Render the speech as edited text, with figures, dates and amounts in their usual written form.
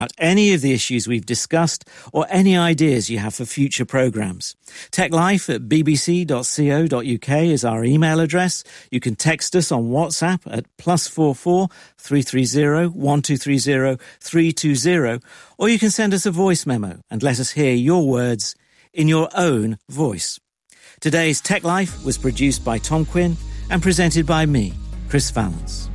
any of the issues we've discussed or any ideas you have for future programmes. techlife@bbc.co.uk is our email address. You can text us on WhatsApp at +44 330 1230 320, or you can send us a voice memo and let us hear your words in your own voice. Today's Tech Life was produced by Tom Quinn and presented by me, Chris Vallance.